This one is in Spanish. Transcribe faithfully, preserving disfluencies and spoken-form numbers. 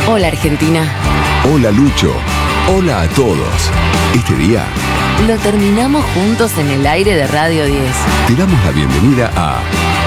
Hola Argentina. Hola Lucho. Hola a todos. Este día lo terminamos juntos en el aire de Radio diez. te damos la bienvenida a